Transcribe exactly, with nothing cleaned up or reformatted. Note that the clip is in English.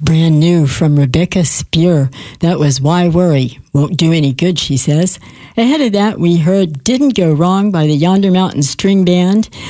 brand new from Rebecca Spear. That was Why Worry? Won't do any good, she says. Ahead of that, we heard Didn't Go Wrong by the Yonder Mountain String Band.